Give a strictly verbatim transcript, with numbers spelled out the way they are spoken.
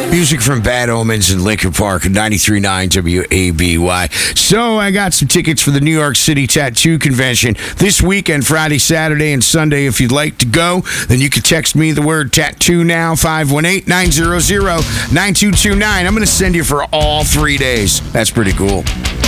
Music from Bad Omens and Lincoln Park, ninety-three point nine W A B Y. So I got some tickets for the New York City Tattoo Convention this weekend, Friday, Saturday, and Sunday. If you'd like to go, then you can text me the word tattoo now, five one eight, nine zero zero, nine two two nine. I'm going to send you for all three days. That's pretty cool.